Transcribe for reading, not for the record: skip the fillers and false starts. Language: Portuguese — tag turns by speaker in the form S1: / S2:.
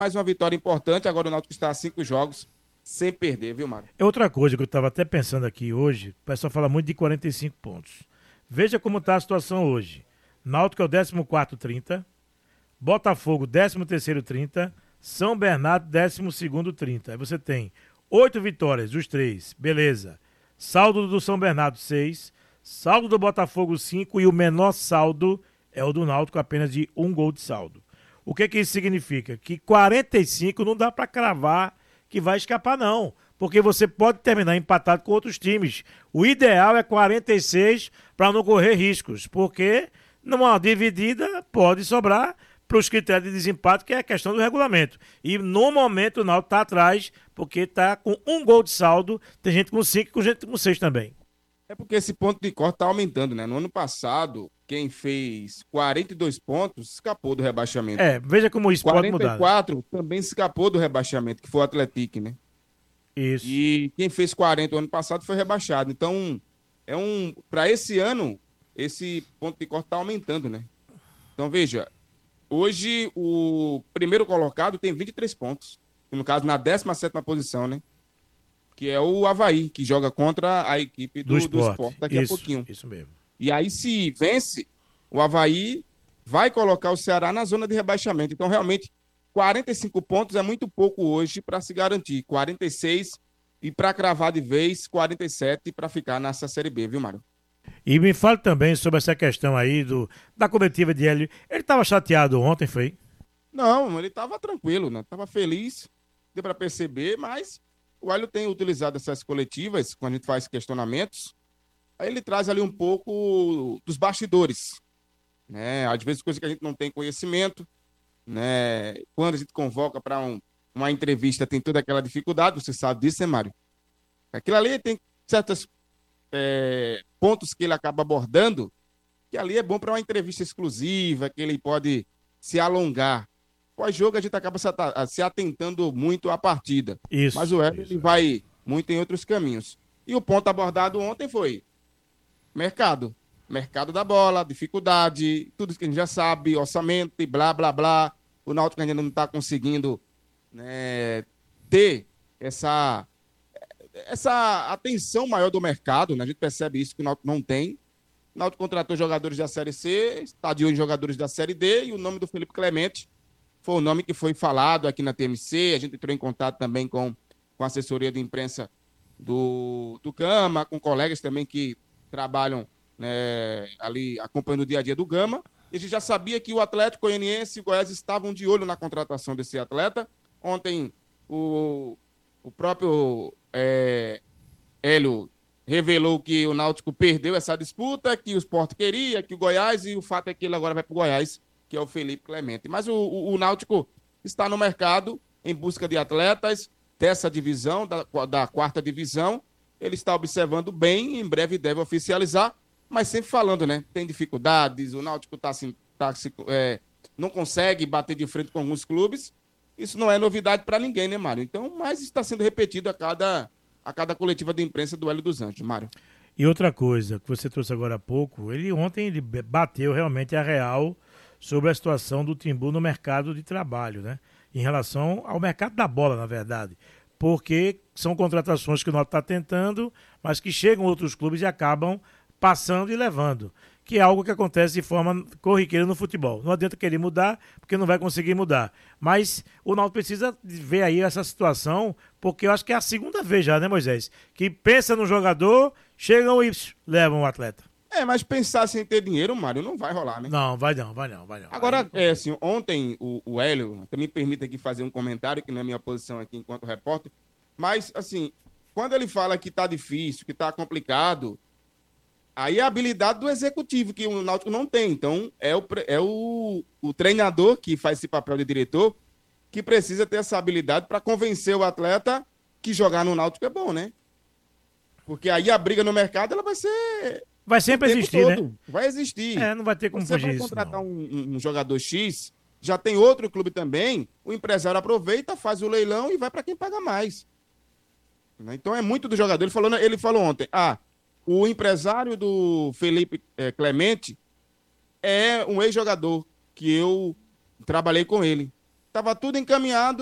S1: mais uma vitória importante. Agora o Náutico está a 5 jogos sem perder, viu, Mário?
S2: É outra coisa que eu estava até pensando aqui hoje, o pessoal fala muito de 45 pontos. Veja como está a situação hoje. Náutico é o 14º 30, Botafogo 13º 30, São Bernardo 12º 30. Aí você tem 8 vitórias, os 3, beleza. Saldo do São Bernardo 6, saldo do Botafogo 5 e o menor saldo é o do Náutico, apenas de 1 gol de saldo. O que isso significa? Que 45 não dá para cravar que vai escapar não, porque você pode terminar empatado com outros times. O ideal é 46 para não correr riscos, porque numa dividida pode sobrar para os critérios de desempate, que é a questão do regulamento. E no momento o Náutico está atrás, porque está com 1 gol de saldo, tem gente com 5 e gente com 6 também.
S1: É porque esse ponto de corte está aumentando, né? No ano passado, quem fez 42 pontos escapou do rebaixamento.
S2: Veja como isso pode mudar.
S1: 44 também escapou do rebaixamento, que foi o Atlético, né?
S2: Isso.
S1: E quem fez 40 o ano passado foi rebaixado. Então, para esse ano, esse ponto de corte está aumentando, né? Então, veja, hoje o primeiro colocado tem 23 pontos. No caso, na 17ª posição, né? Que é o Avaí, que joga contra a equipe do Sport daqui a pouquinho.
S2: Isso mesmo.
S1: E aí, se vence, o Avaí vai colocar o Ceará na zona de rebaixamento. Então, realmente, 45 pontos é muito pouco hoje para se garantir. 46 e para cravar de vez, 47 para ficar nessa Série B, viu, Mário?
S2: E me fale também sobre essa questão aí da coletiva de Hélio. Ele estava chateado ontem, foi?
S1: Não, ele estava tranquilo, né? Estava feliz, deu para perceber, mas o Hélio tem utilizado essas coletivas, quando a gente faz questionamentos, aí ele traz ali um pouco dos bastidores, né? Às vezes coisas que a gente não tem conhecimento, né? Quando a gente convoca para uma entrevista tem toda aquela dificuldade, você sabe disso, né, Mário? Aquilo ali tem certos pontos que ele acaba abordando, que ali é bom para uma entrevista exclusiva, que ele pode se alongar. Pós-jogo a gente acaba se atentando muito à partida.
S2: Isso.
S1: Mas o Hélio ele vai muito em outros caminhos. E o ponto abordado ontem foi mercado. Mercado da bola, dificuldade, tudo que a gente já sabe, orçamento e blá, blá, blá. O Náutico ainda não está conseguindo, né, ter essa atenção maior do mercado, né? A gente percebe isso que o Náutico não tem. O Náutico contratou jogadores da Série C, está de olho em jogadores da Série D, e o nome do Felipe Clemente foi o nome que foi falado aqui na TMC. A gente entrou em contato também com a assessoria de imprensa do Gama, com colegas também que trabalham, né, ali acompanhando o dia a dia do Gama. E a gente já sabia que o Atlético Goianiense e o Goiás estavam de olho na contratação desse atleta. Ontem o próprio Hélio revelou que o Náutico perdeu essa disputa, que o Sport queria, que o Goiás, e o fato é que ele agora vai para o Goiás, que é o Felipe Clemente. Mas o Náutico está no mercado em busca de atletas dessa divisão, da 4ª divisão. Ele está observando bem, em breve deve oficializar, mas sempre falando, né? Tem dificuldades, o Náutico não consegue bater de frente com alguns clubes. Isso não é novidade para ninguém, né, Mário? Então, mas está sendo repetido a cada coletiva de imprensa do Hélio dos Anjos, Mário.
S2: E outra coisa que você trouxe agora há pouco, ontem ele bateu realmente a real sobre a situação do Timbu no mercado de trabalho, né? Em relação ao mercado da bola, na verdade. Porque são contratações que o Náutico está tentando, mas que chegam outros clubes e acabam passando e levando. Que é algo que acontece de forma corriqueira no futebol. Não adianta querer mudar, porque não vai conseguir mudar. Mas o Náutico precisa ver aí essa situação, porque eu acho que é a segunda vez já, né, Moisés? Que pensa no jogador, chegam e levam o atleta.
S1: Mas pensar sem ter dinheiro, Mário, não vai rolar, né?
S2: Não, vai não.
S1: Agora, assim, ontem o Hélio, me permita aqui fazer um comentário, que não é minha posição aqui enquanto repórter, mas, assim, quando ele fala que tá difícil, que tá complicado, aí é a habilidade do executivo, que o Náutico não tem. Então, é o treinador que faz esse papel de diretor, que precisa ter essa habilidade para convencer o atleta que jogar no Náutico é bom, né? Porque aí a briga no mercado, ela
S2: vai sempre existir,
S1: todo,
S2: né?
S1: Vai existir.
S2: Não vai ter como
S1: Você
S2: fugir
S1: vai
S2: disso,
S1: contratar
S2: não.
S1: um jogador X, já tem outro clube também, o empresário aproveita, faz o leilão e vai para quem paga mais. Então é muito do jogador. Ele falou ontem, o empresário do Felipe Clemente é um ex-jogador que eu trabalhei com ele. Estava tudo encaminhado